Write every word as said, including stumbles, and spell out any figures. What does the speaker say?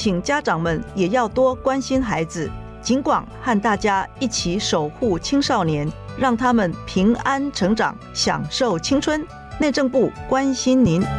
请家长们也要多关心孩子，尽管和大家一起守护青少年，让他们平安成长，享受青春。内政部关心您。